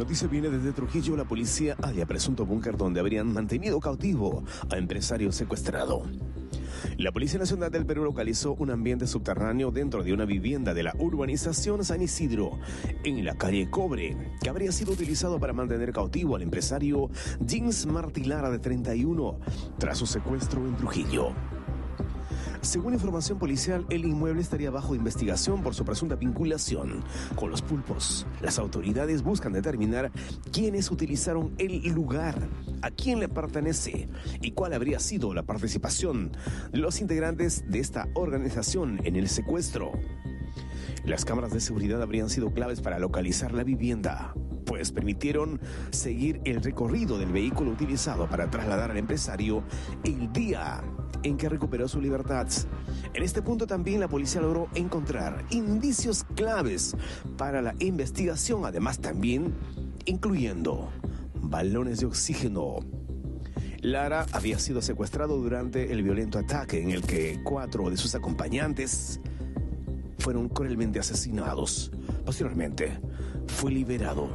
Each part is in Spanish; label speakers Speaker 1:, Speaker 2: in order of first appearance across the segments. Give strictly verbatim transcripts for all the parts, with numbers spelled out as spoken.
Speaker 1: noticia viene desde Trujillo. La policía halla presunto búnker donde habrían mantenido cautivo a empresario secuestrado. La Policía Nacional del Perú localizó un ambiente subterráneo dentro de una vivienda de la urbanización San Isidro, en la calle Cobre, que habría sido utilizado para mantener cautivo al empresario James Martí Lara, de treinta y uno, tras su secuestro en Trujillo. Según información policial, el inmueble estaría bajo investigación por su presunta vinculación con los pulpos. Las autoridades buscan determinar quiénes utilizaron el lugar, a quién le pertenece y cuál habría sido la participación de los integrantes de esta organización en el secuestro. Las cámaras de seguridad habrían sido claves para localizar la vivienda, pues permitieron seguir el recorrido del vehículo utilizado para trasladar al empresario el día en que recuperó su libertad. En este punto también la policía logró encontrar indicios claves para la investigación, además también incluyendo balones de oxígeno. Lara había sido secuestrado durante el violento ataque en el que cuatro de sus acompañantes fueron cruelmente asesinados. Posteriormente, fue liberado.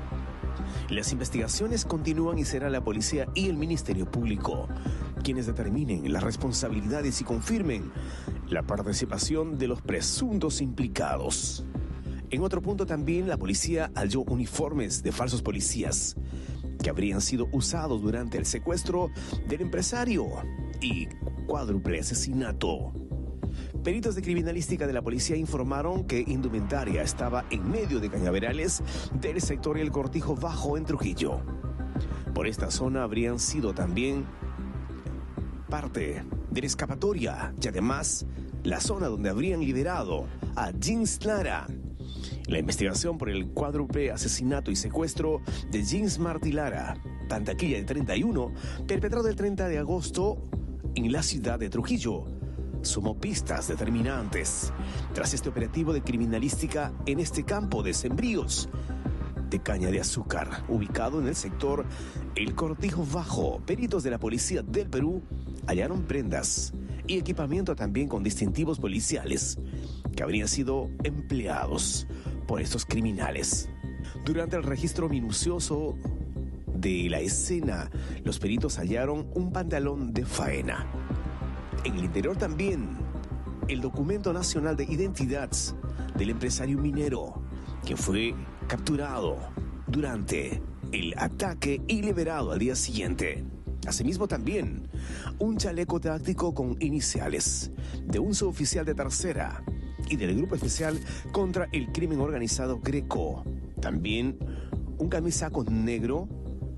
Speaker 1: Las investigaciones continúan y será la policía y el Ministerio Público quienes determinen las responsabilidades y confirmen la participación de los presuntos implicados. En otro punto también la policía halló uniformes de falsos policías que habrían sido usados durante el secuestro del empresario y cuádruple asesinato. Peritos de criminalística de la policía informaron que indumentaria estaba en medio de cañaverales del sector El Cortijo Bajo en Trujillo. Por esta zona habrían sido también parte de la escapatoria y además la zona donde habrían liberado a James Lara. La investigación por el cuádruple asesinato y secuestro de James Martí Lara, Pantaquilla de treinta y uno, perpetrado el treinta de agosto en la ciudad de Trujillo, sumó pistas determinantes. Tras este operativo de criminalística en este campo de sembríos de caña de azúcar, ubicado en el sector El Cortijo Bajo, peritos de la Policía del Perú hallaron prendas y equipamiento también con distintivos policiales que habrían sido empleados por estos criminales. Durante el registro minucioso de la escena, los peritos hallaron un pantalón de faena. En el interior también el documento nacional de identidad del empresario minero que fue capturado durante el ataque y liberado al día siguiente. Asimismo también un chaleco táctico con iniciales de un suboficial de tercera y del Grupo Especial contra el Crimen Organizado Greco. También un camisaco negro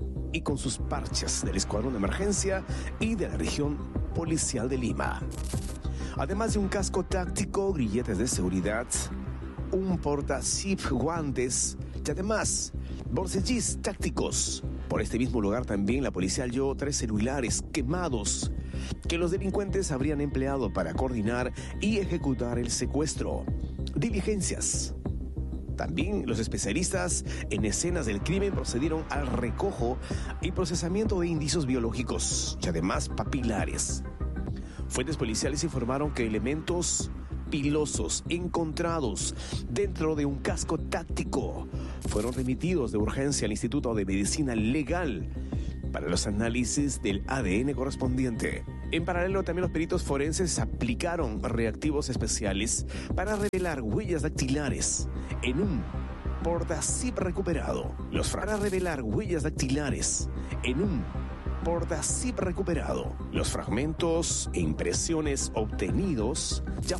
Speaker 1: y con sus parches del Escuadrón de Emergencia y de la Región Policial de Lima. Además de un casco táctico, grilletes de seguridad, un porta-zip, guantes y además borcegís tácticos. Por este mismo lugar también la policía halló tres celulares quemados que los delincuentes habrían empleado para coordinar y ejecutar el secuestro. Diligencias. También los especialistas en escenas del crimen procedieron al recojo y procesamiento de indicios biológicos y además papilares. Fuentes policiales informaron que elementos pilosos encontrados dentro de un casco táctico fueron remitidos de urgencia al Instituto de Medicina Legal para los análisis del A D N correspondiente. En paralelo, también los peritos forenses aplicaron reactivos especiales para revelar huellas dactilares en un porta-zip recuperado. Los fra- para revelar huellas dactilares en un porta-zip recuperado. Los fragmentos e impresiones obtenidos ya